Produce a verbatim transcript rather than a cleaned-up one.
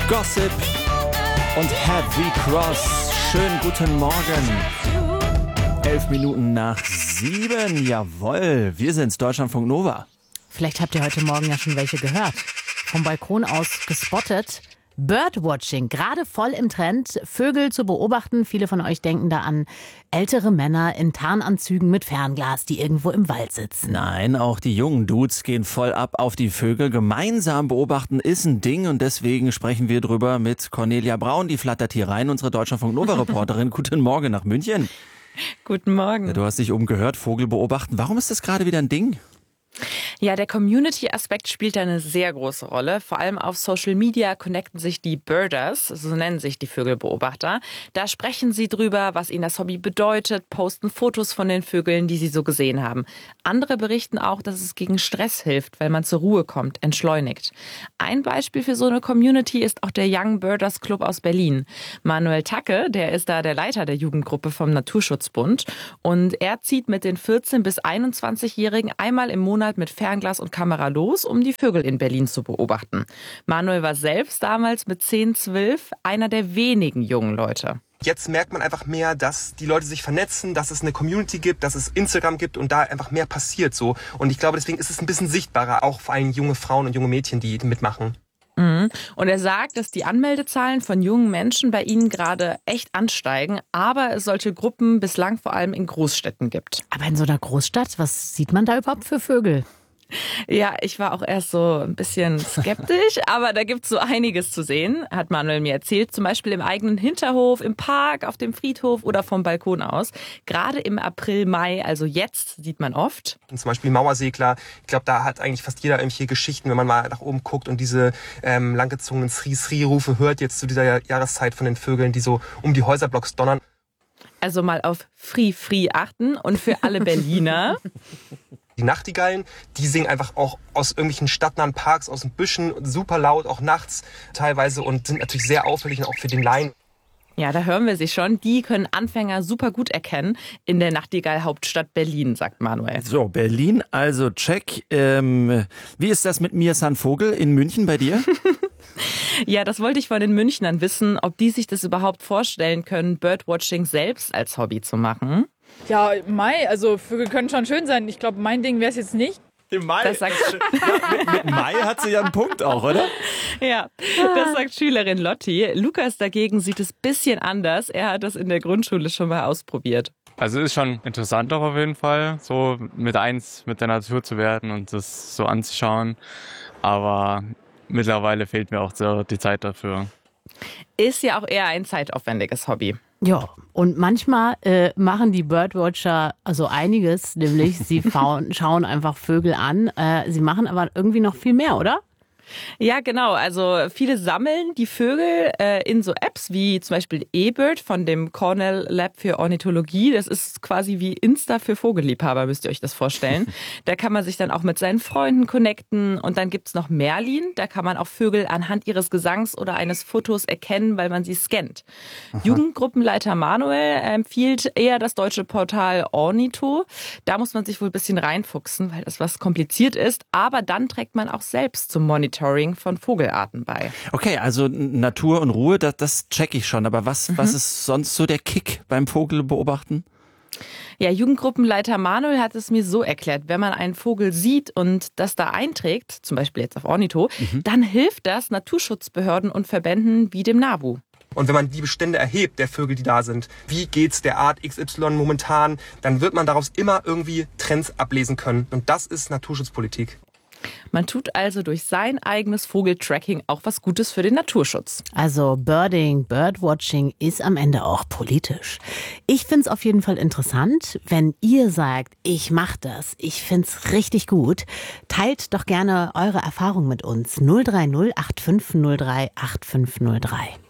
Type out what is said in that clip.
Gossip und Heavy Cross. Schönen guten Morgen. Elf Minuten nach sieben, jawohl. Wir sind's, Deutschlandfunk Nova. Vielleicht habt ihr heute Morgen ja schon welche gehört. Vom Balkon aus gespottet. Birdwatching, gerade voll im Trend, Vögel zu beobachten. Viele von euch denken da an ältere Männer in Tarnanzügen mit Fernglas, die irgendwo im Wald sitzen. Nein, auch die jungen Dudes gehen voll ab auf die Vögel. Gemeinsam beobachten ist ein Ding und deswegen sprechen wir drüber mit Cornelia Braun, die flattert hier rein, unsere Deutschlandfunk Nova-Reporterin. Guten Morgen nach München. Guten Morgen. Ja, du hast dich umgehört, Vogel beobachten. Warum ist das gerade wieder ein Ding? Ja, der Community-Aspekt spielt da eine sehr große Rolle. Vor allem auf Social Media connecten sich die Birders, so nennen sich die Vögelbeobachter. Da sprechen sie drüber, was ihnen das Hobby bedeutet, posten Fotos von den Vögeln, die sie so gesehen haben. Andere berichten auch, dass es gegen Stress hilft, weil man zur Ruhe kommt, entschleunigt. Ein Beispiel für so eine Community ist auch der Young Birders Club aus Berlin. Manuel Tacke, der ist da der Leiter der Jugendgruppe vom Naturschutzbund. Und er zieht mit den vierzehn- bis einundzwanzigjährigen einmal im Monat mit Fernglas und Kamera los, um die Vögel in Berlin zu beobachten. Manuel war selbst damals mit zehn, zwölf einer der wenigen jungen Leute. Jetzt merkt man einfach mehr, dass die Leute sich vernetzen, dass es eine Community gibt, dass es Instagram gibt und da einfach mehr passiert so. Und ich glaube, deswegen ist es ein bisschen sichtbarer, auch vor allem junge Frauen und junge Mädchen, die mitmachen. Und er sagt, dass die Anmeldezahlen von jungen Menschen bei ihnen gerade echt ansteigen, aber es solche Gruppen bislang vor allem in Großstädten gibt. Aber in so einer Großstadt, was sieht man da überhaupt für Vögel? Ja, ich war auch erst so ein bisschen skeptisch, aber da gibt's so einiges zu sehen, hat Manuel mir erzählt. Zum Beispiel im eigenen Hinterhof, im Park, auf dem Friedhof oder vom Balkon aus. Gerade im April, Mai, also jetzt, sieht man oft. Und zum Beispiel Mauersegler. Ich glaube, da hat eigentlich fast jeder irgendwelche Geschichten, wenn man mal nach oben guckt und diese ähm, langgezogenen Sri-Sri-Rufe hört jetzt zu dieser Jahreszeit von den Vögeln, die so um die Häuserblocks donnern. Also mal auf Free Free achten und für alle Berliner. Die Nachtigallen, die singen einfach auch aus irgendwelchen stadtnahen Parks, aus den Büschen, super laut, auch nachts teilweise und sind natürlich sehr auffällig und auch für den Laien. Ja, da hören wir sie schon. Die können Anfänger super gut erkennen in der Nachtigall-Hauptstadt Berlin, sagt Manuel. So, Berlin, also check. Ähm, wie ist das mit Mir San Vogel in München bei dir? Ja, das wollte ich von den Münchnern wissen, ob die sich das überhaupt vorstellen können, Birdwatching selbst als Hobby zu machen. Ja, Mai, also Vögel können schon schön sein. Ich glaube, mein Ding wäre es jetzt nicht. Im Mai? Das sagt ja, mit, mit Mai hat sie ja einen Punkt auch, oder? Ja, das sagt Schülerin Lotti. Lukas dagegen sieht es ein bisschen anders. Er hat das in der Grundschule schon mal ausprobiert. Also ist schon interessant auch auf jeden Fall, so mit eins mit der Natur zu werden und das so anzuschauen. Aber mittlerweile fehlt mir auch so die Zeit dafür. Ist ja auch eher ein zeitaufwendiges Hobby. Ja, und manchmal äh, machen die Birdwatcher also einiges, nämlich sie faun, schauen einfach Vögel an. Äh, sie machen aber irgendwie noch viel mehr, oder? Ja, genau. Also viele sammeln die Vögel äh, in so Apps wie zum Beispiel eBird von dem Cornell Lab für Ornithologie. Das ist quasi wie Insta für Vogelliebhaber, müsst ihr euch das vorstellen. Da kann man sich dann auch mit seinen Freunden connecten. Und dann gibt's noch Merlin. Da kann man auch Vögel anhand ihres Gesangs oder eines Fotos erkennen, weil man sie scannt. Aha. Jugendgruppenleiter Manuel empfiehlt eher das deutsche Portal Ornitho. Da muss man sich wohl ein bisschen reinfuchsen, weil das was kompliziert ist. Aber dann trägt man auch selbst zum Monitoring von Vogelarten bei. Okay, also Natur und Ruhe, das, das check ich schon. Aber was, mhm. was ist sonst so der Kick beim Vogelbeobachten? Ja, Jugendgruppenleiter Manuel hat es mir so erklärt, wenn man einen Vogel sieht und das da einträgt, zum Beispiel jetzt auf Ornitho, mhm. dann hilft das Naturschutzbehörden und Verbänden wie dem NABU. Und wenn man die Bestände erhebt, der Vögel, die da sind, wie geht's der Art X Y momentan, dann wird man daraus immer irgendwie Trends ablesen können. Und das ist Naturschutzpolitik. Man tut also durch sein eigenes Vogeltracking auch was Gutes für den Naturschutz. Also Birding, Birdwatching ist am Ende auch politisch. Ich find's auf jeden Fall interessant, wenn ihr sagt, ich mach das, ich find's richtig gut. Teilt doch gerne eure Erfahrung mit uns. null drei null acht fünf null drei acht fünf null drei.